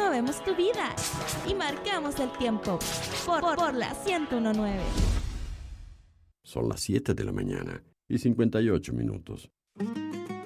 movemos tu vida y marcamos el tiempo por la 101.9. Son las 7 de la mañana y 58 minutos.